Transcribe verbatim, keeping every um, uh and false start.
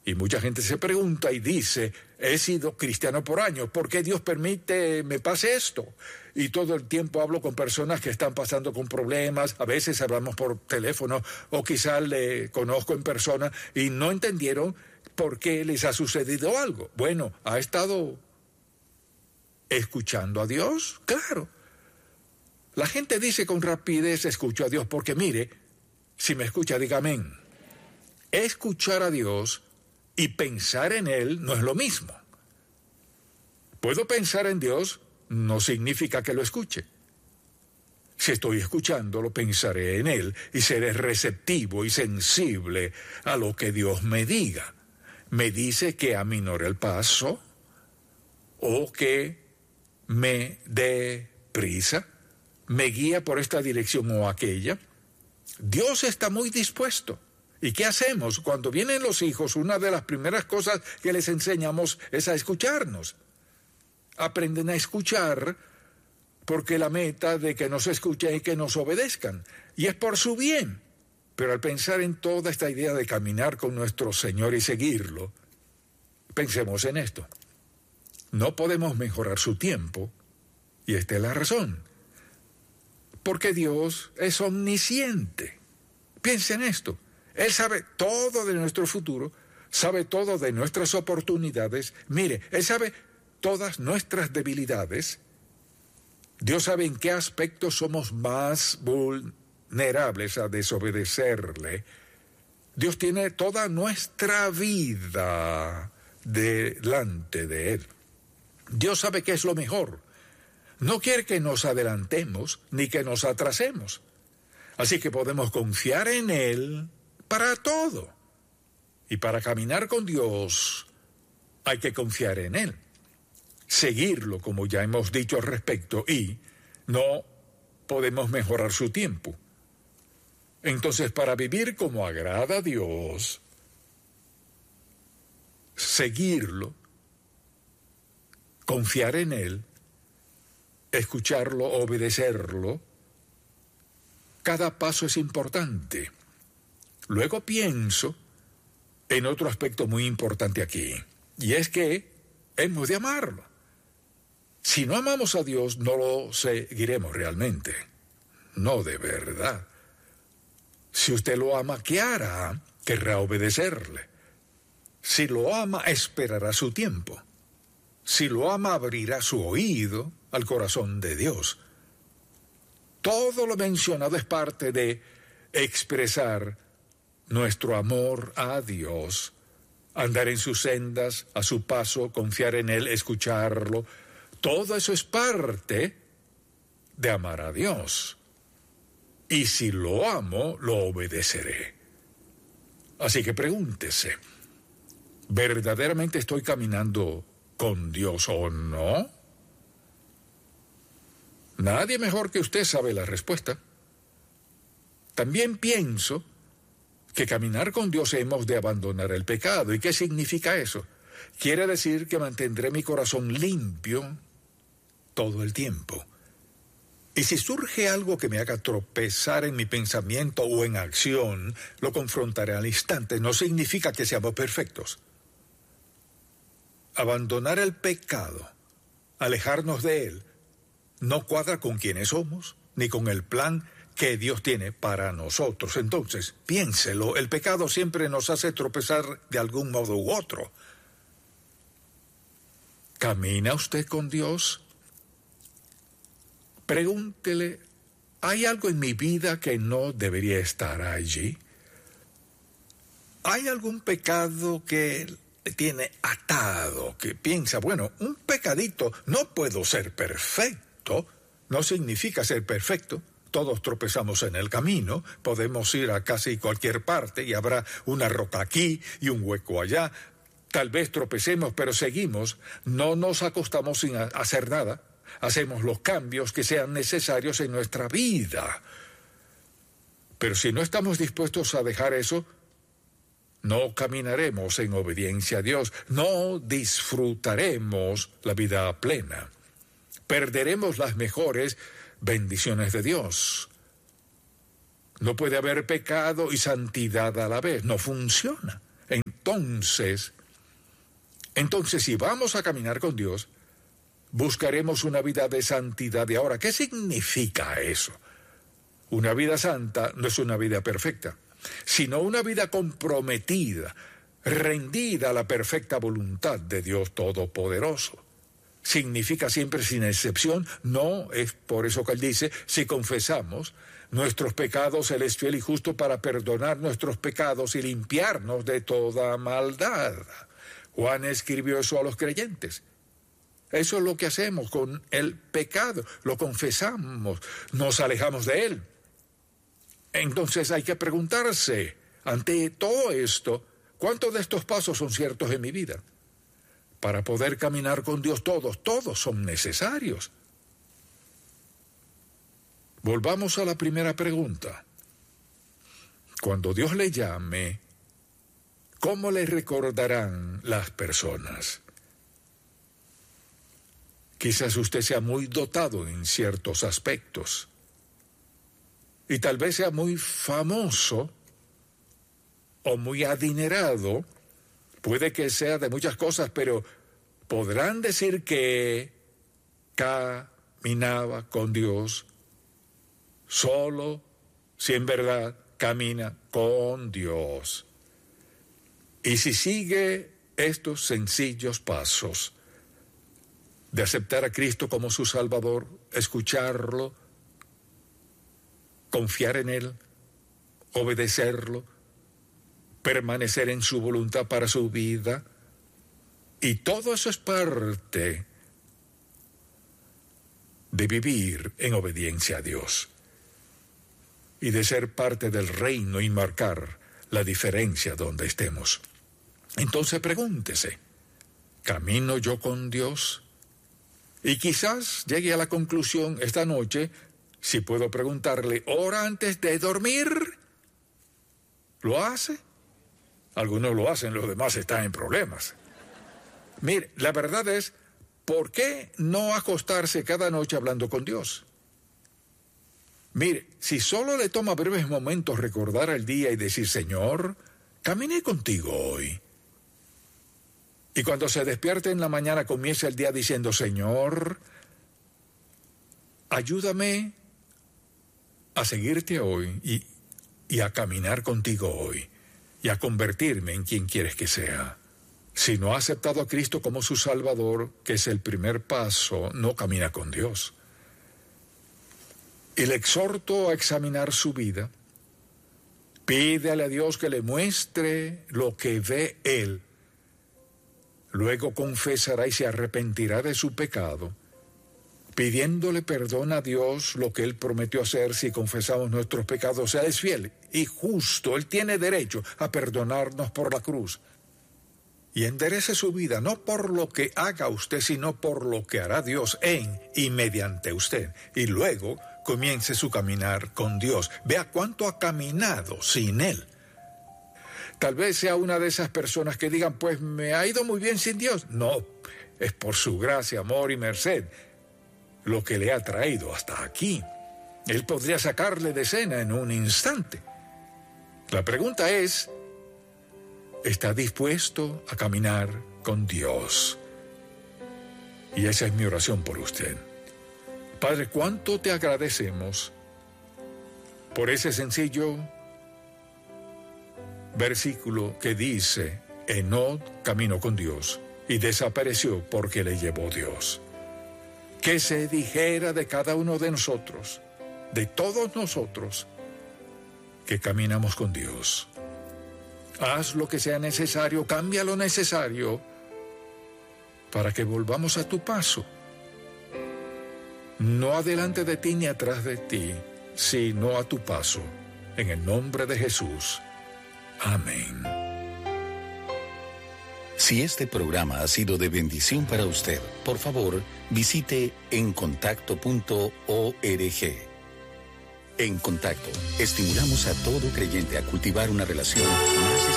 Y mucha gente se pregunta y dice, he sido cristiano por años, ¿por qué Dios permite me pase esto? Y todo el tiempo hablo con personas que están pasando con problemas, a veces hablamos por teléfono o quizás le conozco en persona y no entendieron por qué les ha sucedido algo. Bueno, ¿ha estado escuchando a Dios? Claro. La gente dice con rapidez, escucho a Dios, porque mire, si me escucha, diga amén. Escuchar a Dios y pensar en Él no es lo mismo. Puedo pensar en Dios, no significa que lo escuche. Si estoy escuchándolo, pensaré en Él y seré receptivo y sensible a lo que Dios me diga. Me dice que aminore el paso o que me dé prisa, me guía por esta dirección o aquella. Dios está muy dispuesto. ¿Y qué hacemos? Cuando vienen los hijos, una de las primeras cosas que les enseñamos es a escucharnos. Aprenden a escuchar porque la meta de que nos escuchen y que nos obedezcan. Y es por su bien. Pero al pensar en toda esta idea de caminar con nuestro Señor y seguirlo, pensemos en esto. No podemos mejorar su tiempo, y esta es la razón. Porque Dios es omnisciente. Piensen en esto. Él sabe todo de nuestro futuro, sabe todo de nuestras oportunidades. Mire, Él sabe todas nuestras debilidades. Dios sabe en qué aspectos somos más vulnerables a desobedecerle. Dios tiene toda nuestra vida delante de Él. Dios sabe qué es lo mejor. No quiere que nos adelantemos ni que nos atrasemos. Así que podemos confiar en Él para todo. Y para caminar con Dios hay que confiar en Él. Seguirlo, como ya hemos dicho al respecto, y no podemos mejorar su tiempo. Entonces, para vivir como agrada a Dios, seguirlo, confiar en Él, escucharlo, obedecerlo, cada paso es importante. Luego pienso en otro aspecto muy importante aquí, y es que hemos de amarlo. Si no amamos a Dios, no lo seguiremos realmente. No de verdad. Si usted lo ama, ¿qué hará? Querrá obedecerle. Si lo ama, esperará su tiempo. Si lo ama, abrirá su oído al corazón de Dios. Todo lo mencionado es parte de expresar nuestro amor a Dios, andar en sus sendas, a su paso, confiar en Él, escucharlo. Todo eso es parte de amar a Dios. Y si lo amo, lo obedeceré. Así que pregúntese, ¿verdaderamente estoy caminando con Dios o no? Nadie mejor que usted sabe la respuesta. También pienso que caminar con Dios hemos de abandonar el pecado. ¿Y qué significa eso? Quiere decir que mantendré mi corazón limpio todo el tiempo. Y si surge algo que me haga tropezar en mi pensamiento o en acción, lo confrontaré al instante. No significa que seamos perfectos. Abandonar el pecado, alejarnos de él, no cuadra con quienes somos, ni con el plan que Dios tiene para nosotros. Entonces, piénselo, el pecado siempre nos hace tropezar de algún modo u otro. ¿Camina usted con Dios? Pregúntele, ¿hay algo en mi vida que no debería estar allí? ¿Hay algún pecado que le tiene atado, que piensa, bueno, un pecadito, no puedo ser perfecto? No significa ser perfecto. Todos tropezamos en el camino, podemos ir a casi cualquier parte y habrá una roca aquí y un hueco allá. Tal vez tropecemos, pero seguimos, no nos acostamos sin hacer nada. Hacemos los cambios que sean necesarios en nuestra vida. Pero si no estamos dispuestos a dejar eso, no caminaremos en obediencia a Dios, no disfrutaremos la vida plena. Perderemos las mejores bendiciones de Dios. No puede haber pecado y santidad a la vez, no funciona. En entonces, entonces si vamos a caminar con Dios, buscaremos una vida de santidad. Y ahora, ¿qué significa eso? Una vida santa no es una vida perfecta, sino una vida comprometida, rendida a la perfecta voluntad de Dios Todopoderoso. Significa siempre, sin excepción, no es por eso que él dice, si confesamos nuestros pecados, él es fiel y justo para perdonar nuestros pecados y limpiarnos de toda maldad. Juan escribió eso a los creyentes. Eso es lo que hacemos con el pecado, lo confesamos, nos alejamos de él. Entonces hay que preguntarse, ante todo esto, ¿cuántos de estos pasos son ciertos en mi vida? Para poder caminar con Dios, todos, todos son necesarios. Volvamos a la primera pregunta. Cuando Dios le llame, ¿cómo le recordarán las personas? Quizás usted sea muy dotado en ciertos aspectos y tal vez sea muy famoso o muy adinerado. Puede que sea de muchas cosas, pero podrán decir que caminaba con Dios solo si en verdad camina con Dios. Y si sigue estos sencillos pasos de aceptar a Cristo como su Salvador, escucharlo, confiar en Él, obedecerlo, permanecer en su voluntad para su vida, y todo eso es parte de vivir en obediencia a Dios y de ser parte del reino y marcar la diferencia donde estemos. Entonces pregúntese, ¿camino yo con Dios? Y quizás llegue a la conclusión esta noche, si puedo preguntarle, ¿ora antes de dormir? ¿Lo hace? Algunos lo hacen, los demás están en problemas. Mire, la verdad es, ¿por qué no acostarse cada noche hablando con Dios? Mire, si solo le toma breves momentos recordar el día y decir, Señor, caminé contigo hoy. Y cuando se despierte en la mañana comienza el día diciendo, Señor, ayúdame a seguirte hoy y, y a caminar contigo hoy y a convertirme en quien quieres que sea. Si no ha aceptado a Cristo como su Salvador, que es el primer paso, no camina con Dios. Y le exhorto a examinar su vida. Pídele a Dios que le muestre lo que ve Él. Luego confesará y se arrepentirá de su pecado, pidiéndole perdón a Dios lo que Él prometió hacer si confesamos nuestros pecados. O sea, es fiel y justo. Él tiene derecho a perdonarnos por la cruz. Y enderece su vida, no por lo que haga usted, sino por lo que hará Dios en y mediante usted. Y luego comience su caminar con Dios. Vea cuánto ha caminado sin Él. Tal vez sea una de esas personas que digan, pues me ha ido muy bien sin Dios. No, es por su gracia, amor y merced lo que le ha traído hasta aquí. Él podría sacarle de escena en un instante. La pregunta es, ¿está dispuesto a caminar con Dios? Y esa es mi oración por usted. Padre, cuánto te agradecemos por ese sencillo versículo que dice, Enoc caminó con Dios y desapareció porque le llevó Dios. Que se dijera de cada uno de nosotros, de todos nosotros, que caminamos con Dios. Haz lo que sea necesario, cambia lo necesario para que volvamos a tu paso. No adelante de ti ni atrás de ti, sino a tu paso. En el nombre de Jesús. Amén. Si este programa ha sido de bendición para usted, por favor, visite en contacto punto org. En Contacto, estimulamos a todo creyente a cultivar una relación